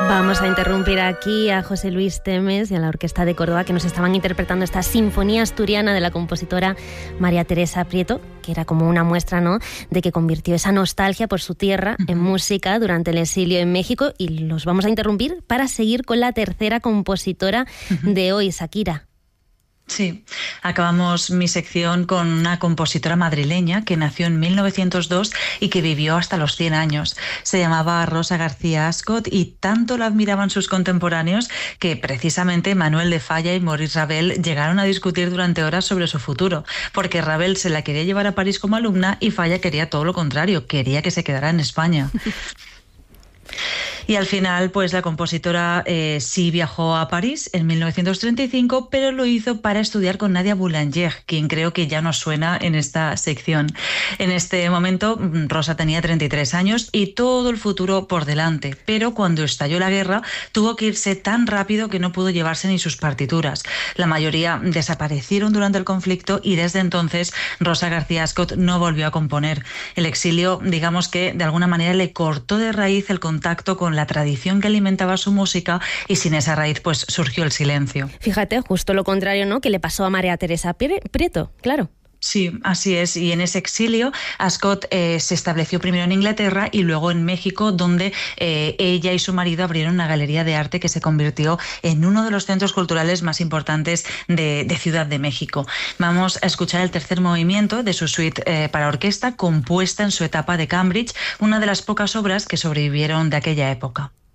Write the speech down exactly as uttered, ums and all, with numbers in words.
Vamos a interrumpir aquí a José Luis Temes y a la Orquesta de Córdoba, que nos estaban interpretando esta sinfonía asturiana de la compositora María Teresa Prieto, que era como una muestra, ¿no?, de que convirtió esa nostalgia por su tierra en música durante el exilio en México. Y los vamos a interrumpir para seguir con la tercera compositora de hoy, Shakira. Sí, acabamos mi sección con una compositora madrileña que nació en mil novecientos dos y que vivió hasta los cien años. Se llamaba Rosa García Ascot y tanto la admiraban sus contemporáneos que precisamente Manuel de Falla y Maurice Ravel llegaron a discutir durante horas sobre su futuro, porque Ravel se la quería llevar a París como alumna y Falla quería todo lo contrario, quería que se quedara en España. Y al final, pues la compositora eh, sí viajó a París en mil novecientos treinta y cinco, pero lo hizo para estudiar con Nadia Boulanger, quien creo que ya nos suena en esta sección. En este momento, Rosa tenía treinta y tres años y todo el futuro por delante, pero cuando estalló la guerra tuvo que irse tan rápido que no pudo llevarse ni sus partituras. La mayoría desaparecieron durante el conflicto y desde entonces Rosa García Ascot no volvió a componer. El exilio, digamos que de alguna manera le cortó de raíz el contacto con la tradición que alimentaba su música y sin esa raíz pues surgió el silencio. Fíjate, justo lo contrario, ¿no?, que le pasó a María Teresa Prieto, claro. Sí, así es. Y en ese exilio, Ascot eh, se estableció primero en Inglaterra y luego en México, donde eh, ella y su marido abrieron una galería de arte que se convirtió en uno de los centros culturales más importantes de, de Ciudad de México. Vamos a escuchar el tercer movimiento de su suite eh, para orquesta, compuesta en su etapa de Cambridge, una de las pocas obras que sobrevivieron de aquella época.